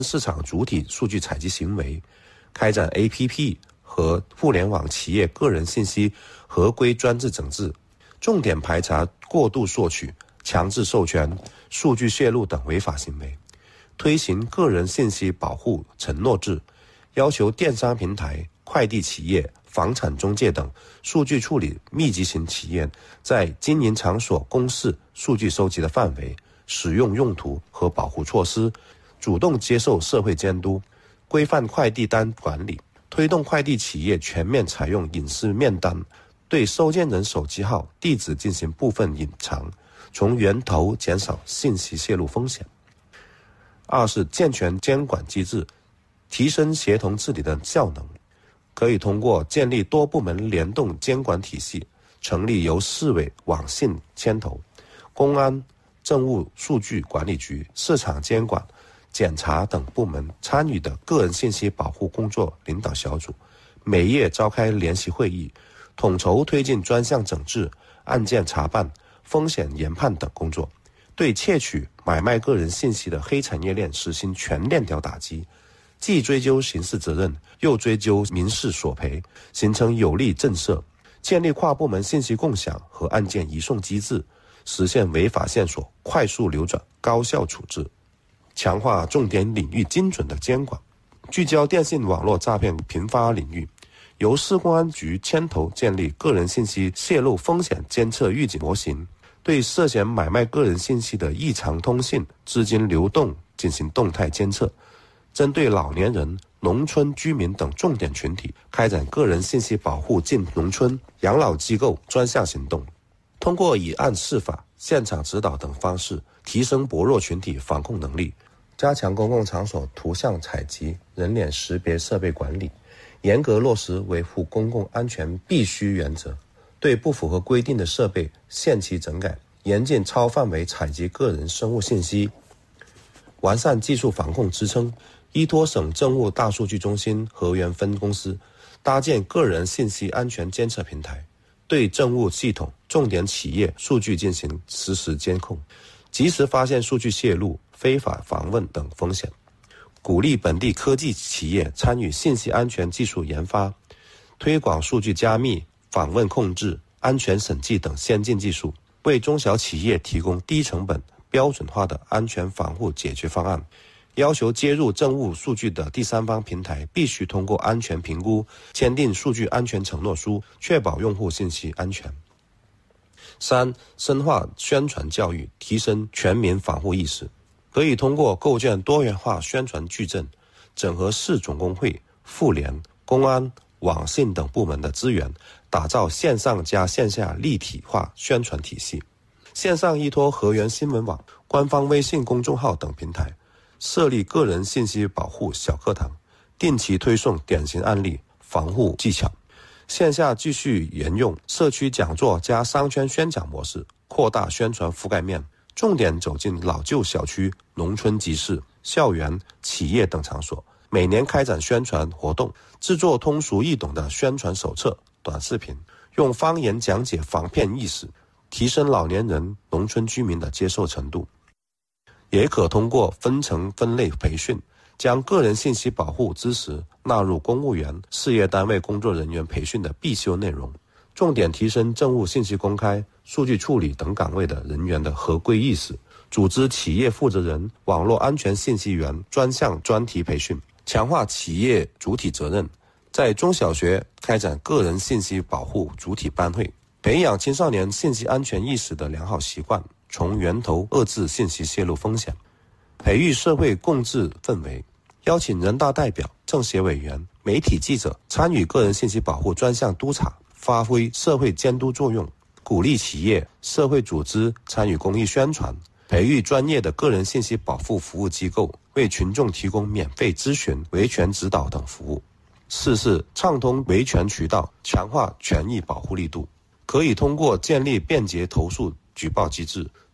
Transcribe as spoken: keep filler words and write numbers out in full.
市场主体数据采集行为，开展 A P P 和互联网企业个人信息合规专制整治，重点排查过度索取、强制授权、数据泄露等违法行为，推行个人信息保护承诺制，要求电商平台、快递企业、房产中介等数据处理密集型企业在经营场所公示数据收集的范围、使用用途和保护措施，主动接受社会监督，规范快递单管理，推动快递企业全面采用隐私面单，对收件人手机号、地址进行部分隐藏，从源头减少信息泄露风险。二是健全监管机制，提升协同治理的效能，可以通过建立多部门联动监管体系，成立由市委、网信牵头，公安、政务数据管理局、市场监管、检察等部门参与的个人信息保护工作领导小组，每月召开联席会议，统筹推进专项整治、案件查办、风险研判等工作，对窃取、买卖个人信息的黑产业链实行全链条打击，既追究刑事责任，又追究民事索赔，形成有力震慑，建立跨部门信息共享和案件移送机制，实现违法线索快速流转、高效处置。强化重点领域精准的监管，聚焦电信网络诈骗频发领域，由市公安局牵头建立个人信息泄露风险监测预警模型，对涉嫌买卖个人信息的异常通信、资金流动进行动态监测，针对老年人、农村居民等重点群体，开展个人信息保护进农村、养老机构专项行动，通过以案释法、现场指导等方式，提升薄弱群体防控能力，加强公共场所图像采集、人脸识别设备管理，严格落实维护公共安全必须原则，对不符合规定的设备限期整改，严禁超范围采集个人生物信息，完善技术防控支撑，依托省政务大数据中心河源分公司，搭建个人信息安全监测平台，对政务系统、重点企业数据进行实时监控，及时发现数据泄露、非法访问等风险，鼓励本地科技企业参与信息安全技术研发，推广数据加密、访问控制、安全审计等先进技术，为中小企业提供低成本、标准化的安全防护解决方案。要求接入政务数据的第三方平台必须通过安全评估，签订数据安全承诺书，确保用户信息安全。三、深化宣传教育，提升全民防护意识。可以通过构建多元化宣传矩阵，整合市总工会、妇联、公安、网信等部门的资源，打造线上加线下立体化宣传体系。线上依托河源新闻网、官方微信公众号等平台，设立个人信息保护小课堂，定期推送典型案例、防护技巧。线下继续沿用社区讲座加商圈宣讲模式，扩大宣传覆盖面，重点走进老旧小区、农村集市、校园、企业等场所，每年开展宣传活动，制作通俗易懂的宣传手册、短视频，用方言讲解防骗意识，提升老年人、农村居民的接受程度。也可通过分层分类培训，将个人信息保护知识纳入公务员、事业单位工作人员培训的必修内容，重点提升政务信息公开、数据处理等岗位的人员的合规意识，组织企业负责人、网络安全信息员专项专题培训，强化企业主体责任，在中小学开展个人信息保护主体班会，培养青少年信息安全意识的良好习惯，从源头遏制信息泄露风险，培育社会共治氛围，邀请人大代表、政协委员、媒体记者参与个人信息保护专项督查，发挥社会监督作用，鼓励企业、社会组织参与公益宣传，培育专业的个人信息保护服务机构，为群众提供免费咨询、维权指导等服务。四是畅通维权渠道，强化权益保护力度。可以通过建立便捷投诉举报机制，